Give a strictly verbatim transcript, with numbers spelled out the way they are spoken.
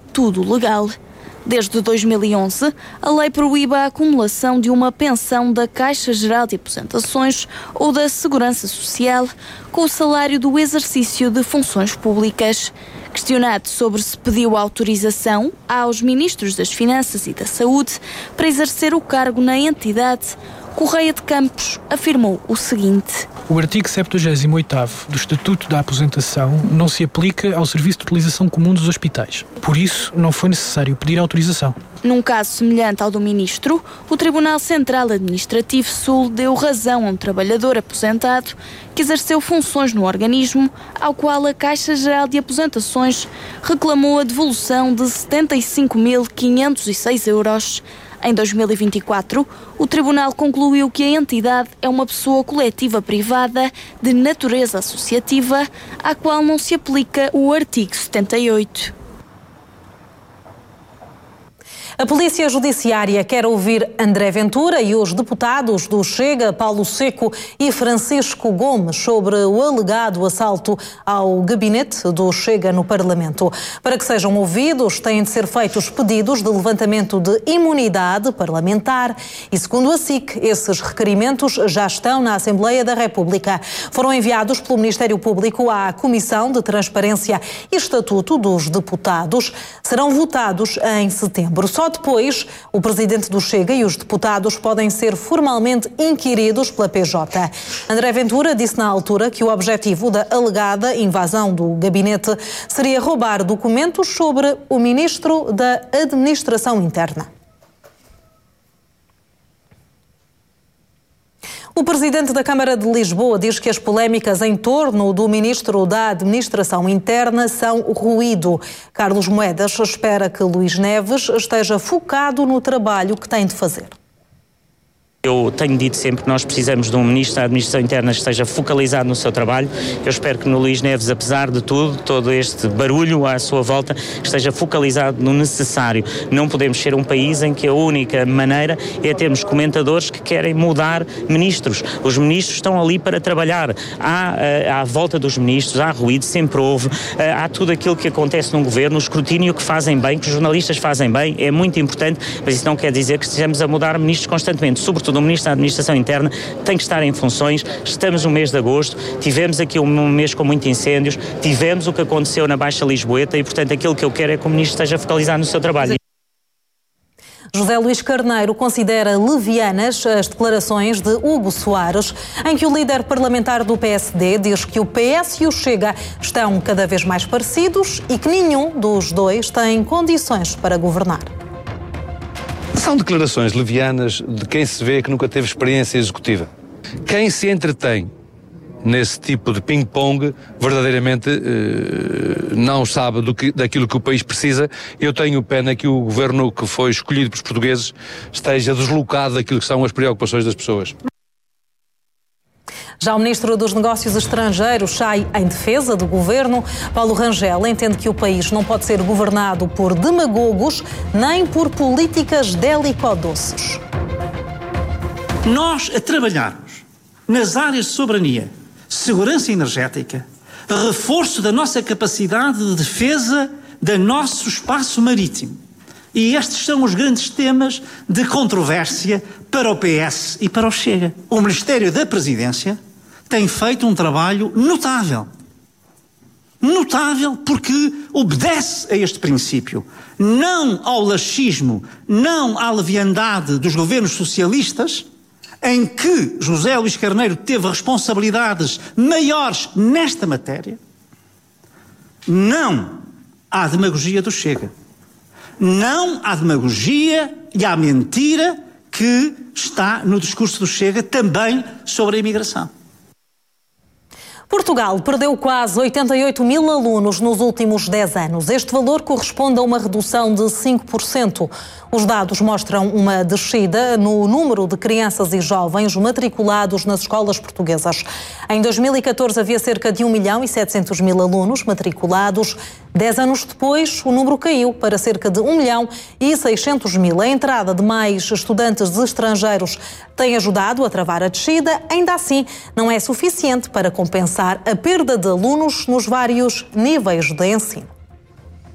tudo legal. Desde dois mil e onze, a lei proíbe a acumulação de uma pensão da Caixa Geral de Aposentações ou da Segurança Social com o salário do exercício de funções públicas. Questionado sobre se pediu autorização aos ministros das Finanças e da Saúde para exercer o cargo na entidade, Correia de Campos afirmou o seguinte: o artigo septuagésimo oitavo do Estatuto da Aposentação não se aplica ao serviço de utilização comum dos hospitais. Por isso, não foi necessário pedir autorização. Num caso semelhante ao do ministro, o Tribunal Central Administrativo Sul deu razão a um trabalhador aposentado que exerceu funções no organismo, ao qual a Caixa Geral de Aposentações reclamou a devolução de setenta e cinco mil quinhentos e seis euros. Em dois mil e vinte e quatro, o Tribunal concluiu que a entidade é uma pessoa coletiva privada de natureza associativa, à qual não se aplica o artigo setenta e oito. A Polícia Judiciária quer ouvir André Ventura e os deputados do Chega, Paulo Seco e Francisco Gomes, sobre o alegado assalto ao gabinete do Chega no Parlamento. Para que sejam ouvidos, têm de ser feitos pedidos de levantamento de imunidade parlamentar e, segundo a S I C, esses requerimentos já estão na Assembleia da República. Foram enviados pelo Ministério Público à Comissão de Transparência e Estatuto dos Deputados. Serão votados em setembro. Só depois, o presidente do Chega e os deputados podem ser formalmente inquiridos pela P J. André Ventura disse na altura que o objetivo da alegada invasão do gabinete seria roubar documentos sobre o ministro da Administração Interna. O presidente da Câmara de Lisboa diz que as polémicas em torno do ministro da Administração Interna são ruído. Carlos Moedas espera que Luís Neves esteja focado no trabalho que tem de fazer. Eu tenho dito sempre que nós precisamos de um Ministro da Administração Interna que esteja focalizado no seu trabalho. Eu espero que no Luís Neves, apesar de tudo, todo este barulho à sua volta, esteja focalizado no necessário. Não podemos ser um país em que a única maneira é termos comentadores que querem mudar ministros. Os ministros estão ali para trabalhar. Há, à volta dos ministros, há ruído, sempre houve. Há tudo aquilo que acontece num governo, o escrutínio que fazem bem, que os jornalistas fazem bem, é muito importante, mas isso não quer dizer que estejamos a mudar ministros constantemente, sobretudo o Ministro da Administração Interna tem que estar em funções. Estamos no mês de agosto, tivemos aqui um mês com muitos incêndios, tivemos o que aconteceu na Baixa Lisboeta e, portanto, aquilo que eu quero é que o Ministro esteja focalizado no seu trabalho. José Luís Carneiro considera levianas as declarações de Hugo Soares, em que o líder parlamentar do P S D diz que o P S e o Chega estão cada vez mais parecidos e que nenhum dos dois tem condições para governar. São declarações levianas de quem se vê que nunca teve experiência executiva. Quem se entretém nesse tipo de ping-pong verdadeiramente eh, não sabe do que, daquilo que o país precisa. Eu tenho pena que o governo que foi escolhido pelos portugueses esteja deslocado daquilo que são as preocupações das pessoas. Já o Ministro dos Negócios Estrangeiros sai em defesa do governo. Paulo Rangel entende que o país não pode ser governado por demagogos nem por políticas delicodoces. Nós a trabalharmos nas áreas de soberania, segurança energética, reforço da nossa capacidade de defesa do nosso espaço marítimo. E estes são os grandes temas de controvérsia para o P S e para o Chega. O Ministério da Presidência tem feito um trabalho notável. Notável porque obedece a este princípio. Não ao laxismo, não à leviandade dos governos socialistas, em que José Luís Carneiro teve responsabilidades maiores nesta matéria. Não à demagogia do Chega. Não à demagogia e à mentira que está no discurso do Chega também sobre a imigração. Portugal perdeu quase oitenta e oito mil alunos nos últimos dez anos. Este valor corresponde a uma redução de cinco por cento. Os dados mostram uma descida no número de crianças e jovens matriculados nas escolas portuguesas. Em dois mil e catorze havia cerca de um milhão e setecentos mil alunos matriculados. Dez anos depois, o número caiu para cerca de um milhão e seiscentos mil. A entrada de mais estudantes de estrangeiros tem ajudado a travar a descida. Ainda assim, não é suficiente para compensar a perda de alunos nos vários níveis de ensino.